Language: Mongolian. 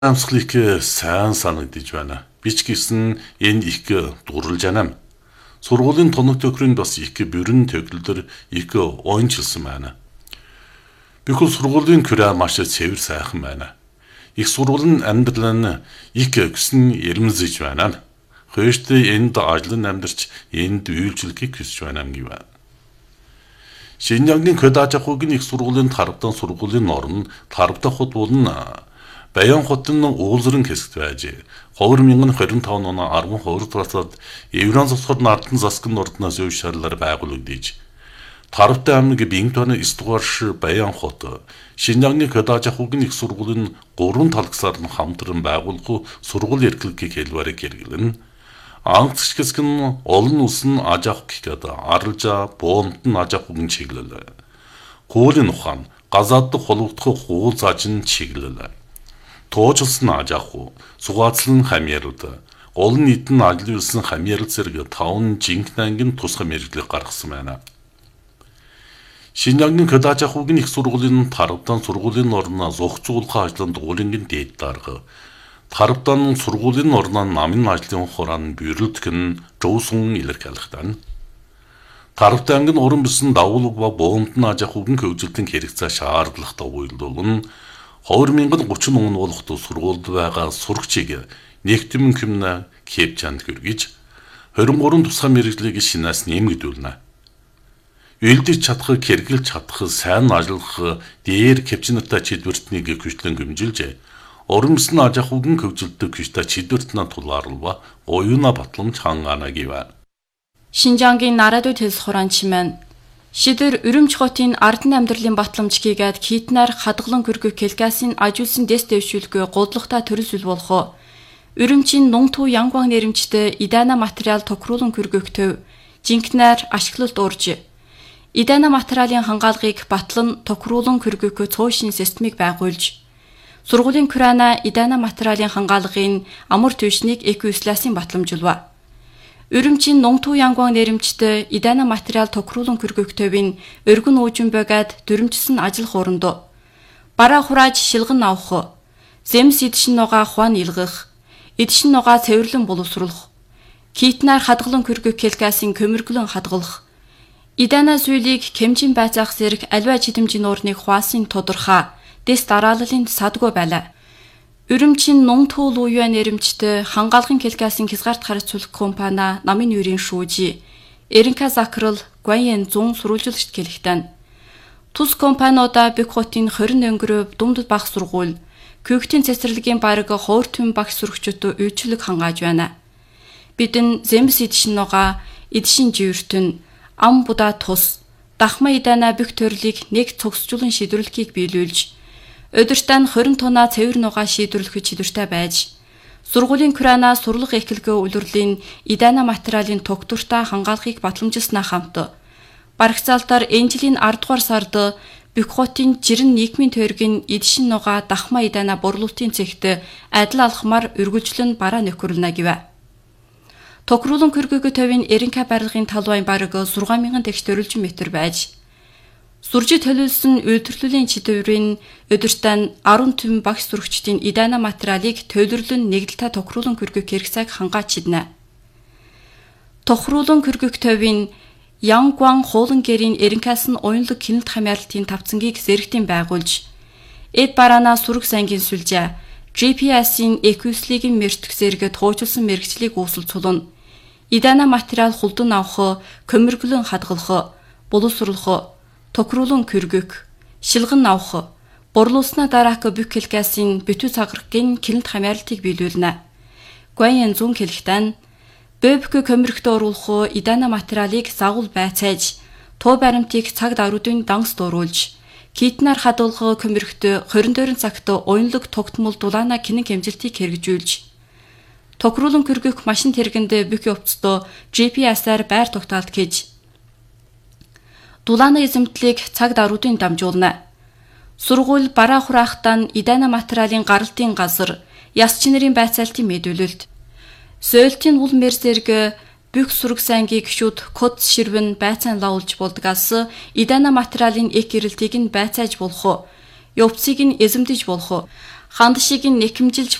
Амсгалыг сайн санагдаж байна. Би ч гэсэн энд их дурлж байна. Сургуулийн тоног төхрөнд бас их бүрэн төглөлдөр их ойнчилсан байна. Бихүү сургуулийн күрэ маш цэвэр сайхан байна. Их сургуулийн амьдрал нь их гэсэн эрмэлзэж байна. Хөөштэй энд ажлын амьдарч энд үйлчлэхийг хүсэж байна гэв. Шинжангийн көдаажахугийн их сургуулийн тарвдан сургуулийн орн тарвдах хот болон Баян хотын уулзран хэсэгт байж 2025 оны 12 дугаарт Еврон цогцоход ардын засгийн ордноос өв шаарлаар байгуулагдаж Тарвтай аймаг Бинтоны 9 дугаар Баян хот Шинжангийн көдаажахугийн их сургуулийн 3 талгасаар нь хамтран байгуулах сургууль эрхлэгийг хэлбэрийг хэрэглэн анхч хэсэг нь олон улсын аж ахуй гэхэд аралжаа буумтан аж ахуйн чиглэл хуулийн ухаан газааддах холбогдох хууль заажин чиглэл тооцолсон аж ахуй, сугаацлан хамьяалт, олон нийтийн ажлын үйлсэн хамьяалт зэрэг 5 жинхэнэ ангийн тусгай мэргэжлийг гаргасан байна. Шинжангийн көдааж ахуйн их сургуулийн тарвдан сургуулийн орноо зохицуулах ажлын дуулингийн дээд дарга. Тарвдан сургуулийн орноо намын ажлын хураан бюрэлдэх нь жуусан илэрхийлэгдэн. Тарвдан ангийн уран бүсэн давуулга ба буумтан аж ахуйн хөгжилтийн хэрэгцээ шаардлагатай үйлдвэрлэн 2030 он болох сургуульд байгаа сурагчийг нэгтгэн хэмнэ Кепчанд хүргэж 23 тусгай мэргэжлийг шинээс нэмэгдүүлнэ. Үйлдэж чадах, хэрэгжилж чадах, сайн ажиллах дээр Кепчантай чидвэртнийг хүчлэн гэмжилж уран бүсний аж ахуйн хөгжилтөд хүчтэй чидвэртнээ тулаарлва оюуна батламж хангаана гэв. Шинжангийн нарадууд хэлс хураанчмэн Шидэр Үрүмч хотын ардын амьдралын батламж хийгээд хитнаар хадгалан хүргэх келгасын ажуулсан дэс дэвшүүлгүй годлохта төрөлсөл болох. Үрүмчийн Нунгтуу Янгван нэрэмжтэй идана материал тохируулан хүргэх төв жинкнээр ашиглалт урж. Идана материалын хангаалгыг батлан тохируулан хүргэх цөөхөн системийг байгуулж. Сургуулийн Курана идана материалын хангаалгын амар төвшнийг эквисласын батламжуулва. Үрүмчийн Нунгтуу Янгван нэрэмжтэй идана материал тохируулан хүргэх төвийн өргөн уужин бөгөөд дүрмжсэн ажил хоорондоо бараа хурааж шилгэн авах, зэмс идшин нугаа хуан илгэх, идшин нугаа цэвэрлэн боловсруулах, китнаар хадгалан хүргэх келгасын көмөрглөн хадгалах, идана сүйлийг кемжин байцаах зэрэг аливаа чидэмжийн уурныг хуасын тодорхой дэс дарааллын садгүй байлаа. Үрүмчийн Нунгтуу Луюан нэрэмжтэй хангаалгын келгасын хязгаарт харьцуулах компани намын юрийн шүүжи Эренка Закрал Гуайен 100 сурвалжуулагчд хэлэхтэн. Тус компаниудаа Бик хотын 20 өнгөрөв Думдад баг сургууль, Күйгтийн цэцэрлэгийн бараг Хоортүн багш сурагчдад үйлчлэг хангааж байна. Бидэн зэмс идшин нугаа, идшин живэртэн, ам будаа тус, дахма идана Бик төрлийг нэг цогцжуулан шийдвэрлэхийг биелүүлж өдөртөө 20 тонна цэвэр нугаа шийдвэрлэхэд чидвэртэй байж, сургуулийн Курана сурлах эхлэлгээ үйлрлийн идана материалын тогтвортой хангаалгыг батламжилснаа хамт барагцаалтаар энэ жилийн 10 дугаар сард Бик хотын жирэн нийгмийн тойргийн идшин нугаа дахма идана борлуулалтын цэгт адил алхмаар үргэлжлэн бараа нөхөрлөнө гэв. Тохируулан хүргээх төвийн Эренка барилгын талбайн бараг 6000 тэгш төрөлжин метр байж, суржид төлөвлөсөн үйлдвэрлэлийн чидвэрийн өдөртөө 10 түмэн багш сурагчдын идана материалыг төлөвлөн нэгдэлтэй тохируулан хүргэх хэрэгцээг хангааж чиднэ. Тохируулан хүргэх төвийн Янгван хуулан гэрийн Эренкас нь уянлаг кинэлт хамгаалалтын тавцангийг зэрэгтэн байгуулж, эд бараана сураг сангийн сүлжээ GPS-ийн эквислигийн мэртэх зэрэг туучилсан мэргэжлийг үүсэлцүүлнэ. Идана материал хулдан авах, көмөрглөн хадгалах, боловсруулах, тохируулан хүргэх, шилгэн авах, борлуулснаа дараах Бик келгасын битүү цаграхгийн кинэлт хамгаалалтыг биелүүлнэ. Гуайен 100 хэлэхтэн ББК көмөргтө оруулах идана материалыг загвал байцааж, туу баримтыг цаг даруйдын данс дууруулж, китнаар хадгалах көмөргтө 24 цагт уянлаг тогтмол дулаана кинэн хэмжилтийг хэрэгжүүлж, тохируулан хүргэх машин тэргэнд Бик явцдоо GPS-аар байр тогтаалт хийж, дулаана эзэмтлийг цаг даруйдын дамжуулна. Сургууль бараа хураахтаа идана материалын гаралтын газар, яс чинэрийн байцаалтын мэдүүлэлт, сөөлтийн уул мэр зэрэг Бик сураг сайнгийн гişүүд код ширвэн байцаан лаулж болдгаас идана материалын эк гэрэлтийг нь байцааж болох, явцыг нь эзэмдэж болох, хандшийг нь нэхэмжилж